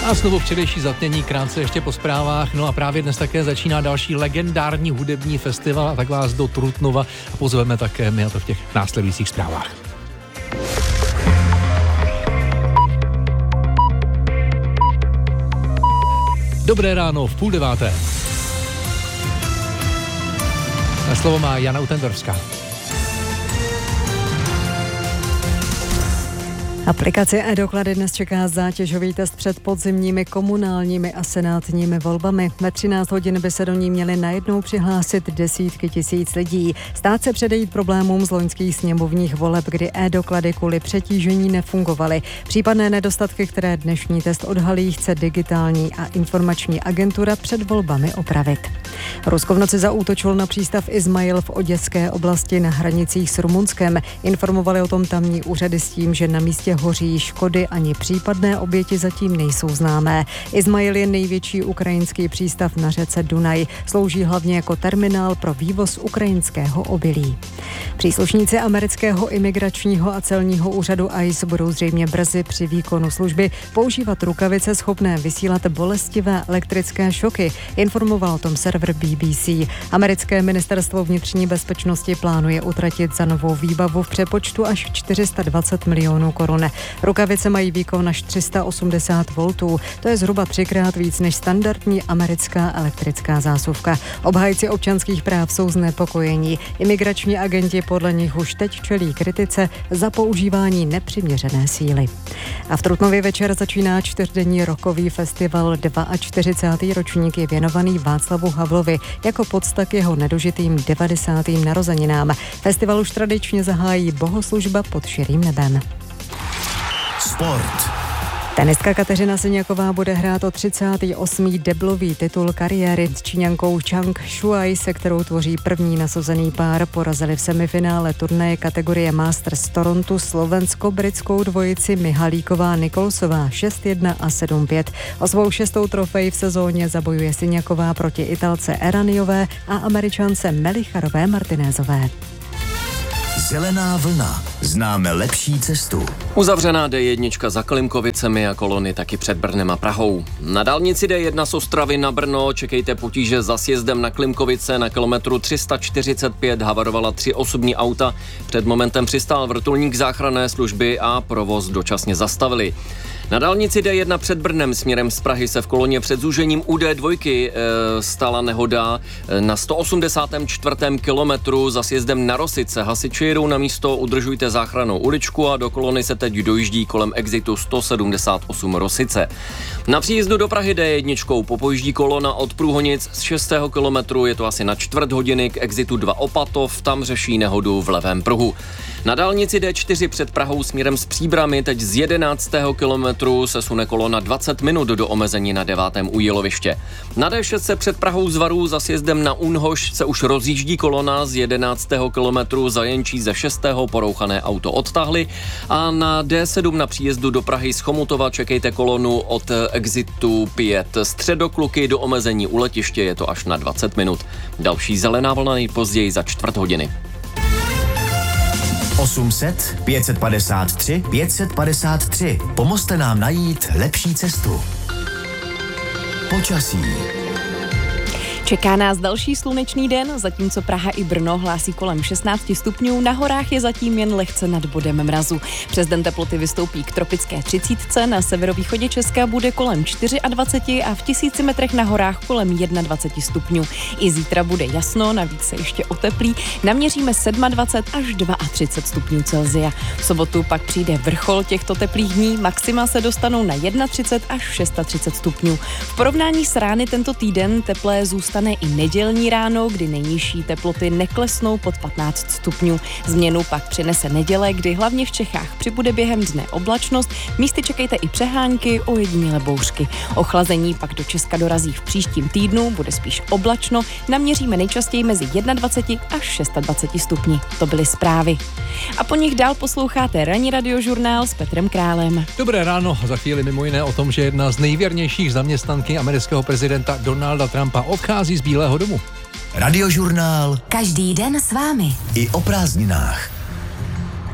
A znovu včerejší zatmění, krátce ještě po zprávách. No a právě dnes také začíná další legendární hudební festival, a tak vás do Trutnova pozveme také my, a to v těch následujících zprávách. Dobré ráno, v 8:30. Na slovo má Jana Utendorfská. Aplikaci e-doklady dnes čeká zátěžový test před podzimními komunálními a senátními volbami. Ve 13 hodin by se do ní měly najednou přihlásit desítky tisíc lidí. Stát se předejít problémům z loňských sněmovních voleb, kdy e-doklady kvůli přetížení nefungovaly. Případné nedostatky, které dnešní test odhalí, chce digitální a informační agentura před volbami opravit. Rusko v noci zaútočilo na přístav Izmail v Oděské oblasti na hranicích s Rumunskem. Informovali o tom tamní úřady s tím, že na místě hoří, škody ani případné oběti zatím nejsou známé. Izmail je největší ukrajinský přístav na řece Dunaj. Slouží hlavně jako terminál pro vývoz ukrajinského obilí. Příslušníci amerického imigračního a celního úřadu ICE budou zřejmě brzy při výkonu služby používat rukavice schopné vysílat bolestivé elektrické šoky, informoval o tom server BBC. Americké ministerstvo vnitřní bezpečnosti plánuje utratit za novou výbavu v přepočtu až 420 milionů korun. Rukavice mají výkon až 380 voltů, to je zhruba 3krát víc než standardní americká elektrická zásuvka. Obhájci občanských práv jsou znepokojení. Imigrační agenti podle nich už teď čelí kritice za používání nepřiměřené síly. A v Trutnově večer začíná 4denní rockový festival. 42. ročník je věnovaný Václavu Havlovi jako pocta k jeho nedožitým 90. narozeninám. Festival už tradičně zahájí bohoslužba pod širým nebem. Sport. Tenistka Kateřina Siniaková bude hrát o 38. deblový titul kariéry s Číňankou Zhang Shuai, se kterou tvoří první nasazený pár. Porazili v semifinále turnaje kategorie Masters Toronto slovensko-britskou dvojici Mihalíková-Nikolsová 6-1 a 7-5. O svou 6. trofej v sezóně zabojuje Siniaková proti Italce Eraniové a Američance Melicharové Martinézové. Zelená vlna. Známe lepší cestu. Uzavřená D1 za Klimkovicemi a kolony taky před Brnem a Prahou. Na dálnici D1 z Ostravy na Brno čekejte potíže za sjezdem na Klimkovice. Na kilometru 345 havarovala 3 osobní auta. Před momentem přistál vrtulník záchranné služby a provoz dočasně zastavili. Na dálnici D1 před Brnem směrem z Prahy se v koloně před zúžením u D2 stala nehoda na 184. kilometru za sjezdem na Rosice. Hasiči jedou na místo, udržujte záchrannou uličku a do kolony se teď dojíždí kolem exitu 178 Rosice. Na příjezdu do Prahy D1 popojíždí kolona od Průhonic z 6. kilometru, je to asi na čtvrt hodiny, k exitu 2 Opatov, tam řeší nehodu v levém pruhu. Na dálnici D4 před Prahou směrem z Příbrami teď z 11. kilometru se sune kolona 20 minut do omezení na 9. u Jíloviště. Na D6 se před Prahou z Varů za sjezdem na Unhoš se už rozjíždí kolona z 11. kilometru, za Jenčí ze 6. porouchané auto odtahli a na D7 na příjezdu do Prahy z Chomutova čekejte kolonu od exitu 5 Středokluky do omezení u letiště, je to až na 20 minut. Další zelená vlna nejpozději za čtvrt hodiny. 800 553 553. Pomozte nám najít lepší cestu. Počasí. Čeká nás další slunečný den, zatímco Praha i Brno hlásí kolem 16 stupňů, na horách je zatím jen lehce nad bodem mrazu. Přes den teploty vystoupí k tropické 30, na severovýchodě Česka bude kolem 24 a v 1000 metrech na horách kolem 21 stupňů. I zítra bude jasno, navíc se ještě oteplí, naměříme 27 až 32 stupňů Celsia. V sobotu pak přijde vrchol těchto teplých dní, maxima se dostanou na 31 až 36 stupňů. V porovnání s rány tento týden teplé zůstane i nedělní ráno, kdy nejnižší teploty neklesnou pod 15 stupňů. Změnu pak přinese neděle, kdy hlavně v Čechách přibude během dne oblačnost, místy čekejte i přehánky, ojedinělé bouřky. Ochlazení pak do Česka dorazí v příštím týdnu, bude spíš oblačno, naměříme nejčastěji mezi 21 až 26 stupni. To byly zprávy. A po nich dál posloucháte ranní radiožurnál s Petrem Králem. Dobré ráno, za chvíli mimo jiné o tom, že jedna z nejvěrnějších zaměstnankyň amerického prezidenta Donalda Trumpa odchází z Bílého domu. Radiožurnál. Každý den s vámi. I o prázdninách.